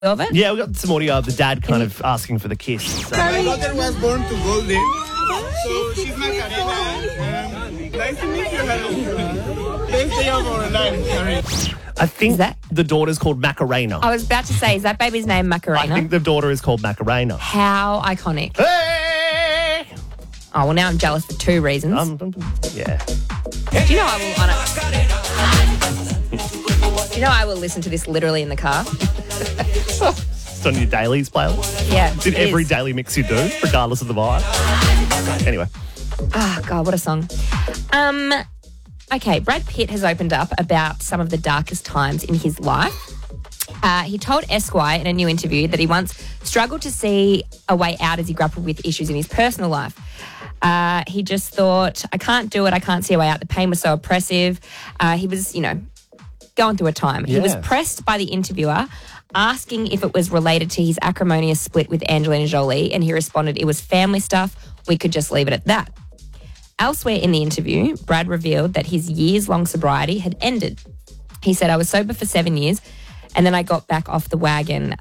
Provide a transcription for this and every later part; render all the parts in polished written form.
of it? Yeah, we got some audio of the dad kind of asking for the kiss. So. My daughter was born to Golden, so she's Macarena. Nice to meet you, hello. Let's stay out for a life, I think the daughter's called Macarena. I was about to say, is that baby's name Macarena? I think the daughter is called Macarena. How iconic. Hey! Oh, well, now I'm jealous for two reasons. Yeah. Do you know I will listen to this literally in the car? It's on your dailies playlist. Yeah. It's in every daily mix you do, regardless of the vibe. Anyway. Oh, God, what a song. Okay, Brad Pitt has opened up about some of the darkest times in his life. He told Esquire in a new interview that he once struggled to see a way out as he grappled with issues in his personal life. He just thought, I can't do it, I can't see a way out. The pain was so oppressive. He was, going through a time. Yeah. He was pressed by the interviewer asking if it was related to his acrimonious split with Angelina Jolie, and he responded, it was family stuff, we could just leave it at that. Elsewhere in the interview, Brad revealed that his years-long sobriety had ended. He said, I was sober for 7 years, and then I got back off the wagon,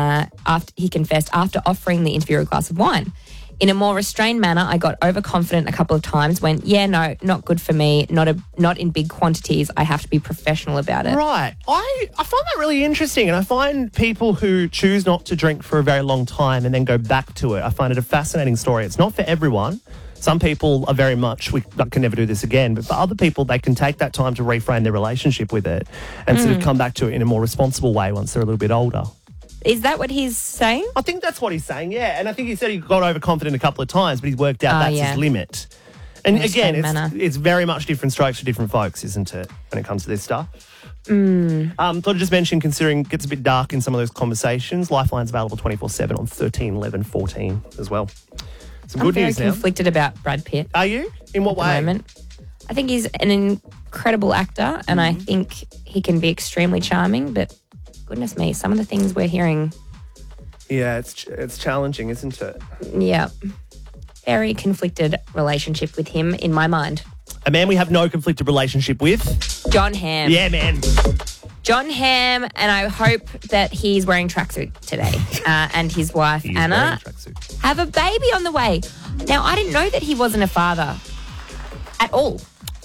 he confessed, after offering the interviewer a glass of wine. In a more restrained manner, I got overconfident a couple of times, went, yeah, no, not good for me, not in big quantities, I have to be professional about it. Right. I find that really interesting, and I find people who choose not to drink for a very long time and then go back to it, I find it a fascinating story. It's not for everyone. Some people are very much, we can never do this again, but for other people, they can take that time to reframe their relationship with it and sort of come back to it in a more responsible way once they're a little bit older. Is that what he's saying? I think that's what he's saying, yeah. And I think he said he got overconfident a couple of times, but he's worked out that's his limit. And again, it's very much different strokes for different folks, isn't it, when it comes to this stuff? Thought I'd just mention, considering it gets a bit dark in some of those conversations, Lifeline's available 24/7 on 13 11 14 as well. Some good news now. I'm very conflicted about Brad Pitt. Are you? In what way? At the moment. I think he's an incredible actor, and I think he can be extremely charming, but goodness me, some of the things we're hearing. Yeah, it's challenging, isn't it? Yeah. Very conflicted relationship with him in my mind. A man we have no conflicted relationship with. Jon Hamm. Yeah, man. Jon Hamm, and I hope that he's wearing tracksuit today. And his wife, Anna, have a baby on the way. Now, I didn't know that he wasn't a father at all.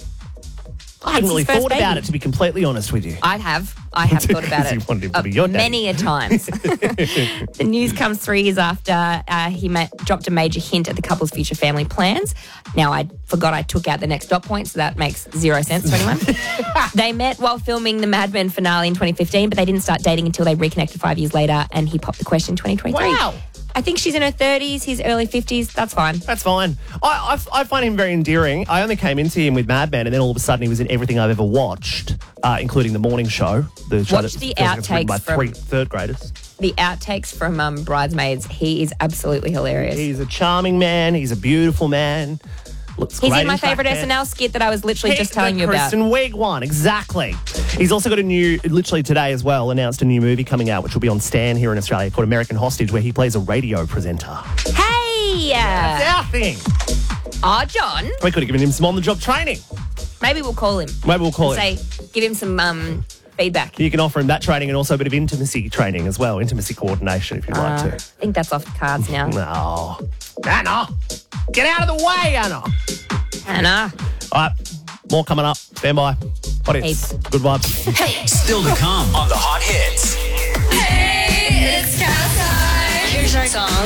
I hadn't really thought about it, to be completely honest with you. I have thought about it you wanted him to be your daddy. many a times. The news comes 3 years after he dropped a major hint at the couple's future family plans. Now, I forgot I took out the next dot point, so that makes zero sense to anyone. They met while filming the Mad Men finale in 2015, but they didn't start dating until they reconnected 5 years later, and he popped the question in 2023. Wow. I think she's in her 30s, he's early 50s. That's fine. That's fine. I find him very endearing. I only came into him with Mad Men, and then all of a sudden he was in everything I've ever watched, including The Morning Show. The show Watch the outtakes by from third graders. The outtakes from Bridesmaids. He is absolutely hilarious. He's a charming man. He's a beautiful man. He's in my favourite SNL skit that I was literally just telling you about. Kristen Wiig one, exactly. He's also got a new, literally today as well, announced a new movie coming out, which will be on Stan here in Australia, called American Hostage, where he plays a radio presenter. Hey! That's our thing. Oh, John. We could have given him some on-the-job training. Maybe we'll call him. Say, give him some feedback. You can offer him that training and also a bit of intimacy training as well, intimacy coordination if you'd like to. I think that's off the cards now. No. Anna! Get out of the way, Anna! Anna. All right, more coming up. Stand by. Hot hits. Good vibes. Hey. Still to come on the Hot Hits. Hey, it's time. Here's our song.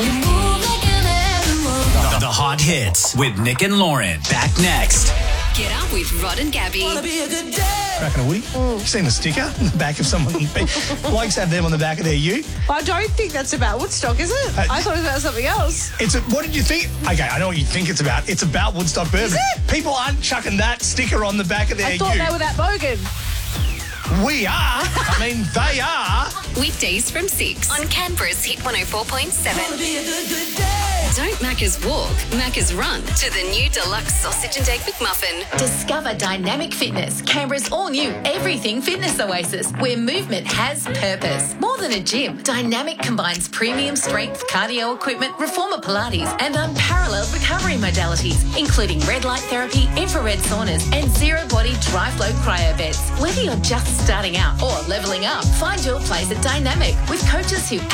The Hot Hits with Nick and Lauren. Back next. Get up with Rod and Gabby. Cracking a Woody. You seen the sticker on the back of someone? Blokes have them on the back of their ute. I don't think that's about Woodstock, is it? I thought it was about something else. What did you think? Okay, I know what you think it's about. It's about Woodstock bourbon. Is it? People aren't chucking that sticker on the back of their ute. I thought they were that bogan. We are. I mean, they are. Weekdays from 6 on Canberra's Hit 104.7. Don't Macca's walk, Macca's run to the new deluxe sausage and egg McMuffin. Discover Dynamic Fitness, Canberra's all-new everything fitness oasis, where movement has purpose. More than a gym, Dynamic combines premium strength cardio equipment, reformer Pilates, and unparalleled recovery modalities, including red light therapy, infrared saunas, and zero-body dry-flow cryo beds. Whether you're just starting out or leveling up, find your place at Dynamic with coaches who